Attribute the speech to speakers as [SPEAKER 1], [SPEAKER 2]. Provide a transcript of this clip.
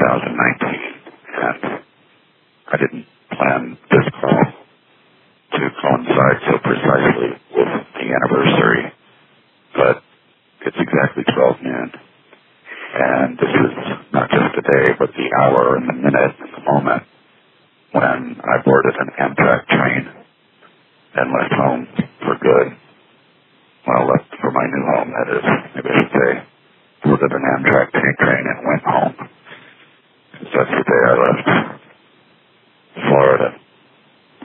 [SPEAKER 1] 2019, and I didn't plan this call to coincide so precisely with the anniversary, but it's exactly 12 noon. And this is not just the day, but the hour and the minute and the moment when I boarded an Amtrak train and left home for good. Well, left for my new home, that is. Maybe I should say, boarded an Amtrak train and